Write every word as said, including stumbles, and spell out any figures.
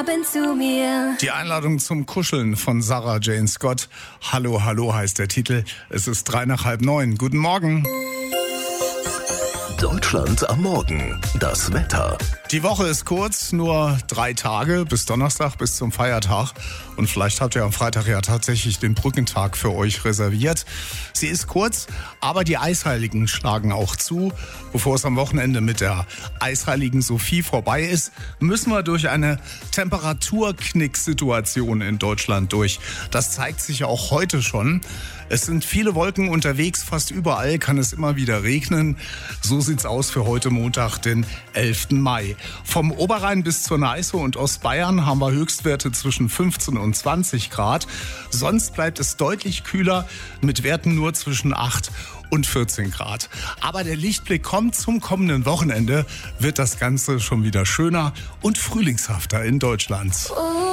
Abend zu mir. Die Einladung zum Kuscheln von Sarah Jane Scott. Hallo, hallo heißt der Titel. Es ist drei nach halb neun. Guten Morgen. Deutschland am Morgen. Das Wetter. Die Woche ist kurz, nur drei Tage bis Donnerstag, bis zum Feiertag. Und vielleicht habt ihr am Freitag ja tatsächlich den Brückentag für euch reserviert. Sie ist kurz, aber die Eisheiligen schlagen auch zu. Bevor es am Wochenende mit der Eisheiligen Sophie vorbei ist, müssen wir durch eine Temperaturknicksituation in Deutschland durch. Das zeigt sich auch heute schon. Es sind viele Wolken unterwegs, fast überall kann es immer wieder regnen. So sieht's aus für heute Montag, den elften Mai. Vom Oberrhein bis zur Neiße und Ostbayern haben wir Höchstwerte zwischen fünfzehn und zwanzig Grad. Sonst bleibt es deutlich kühler mit Werten nur zwischen acht und vierzehn Grad. Aber der Lichtblick kommt. Zum kommenden Wochenende wird das Ganze schon wieder schöner und frühlingshafter in Deutschland. Oh.